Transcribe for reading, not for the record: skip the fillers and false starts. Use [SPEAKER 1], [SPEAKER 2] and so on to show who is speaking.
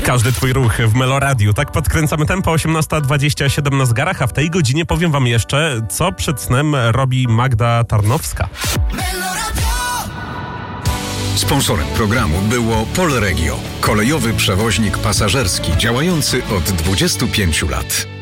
[SPEAKER 1] Każdy twój ruch w Meloradiu. Tak podkręcamy tempo. 18:27 na zegarach, a w tej godzinie powiem wam jeszcze, co przed snem robi Magda Tarnowska.
[SPEAKER 2] Sponsorem programu było Polregio, kolejowy przewoźnik pasażerski działający od 25 lat.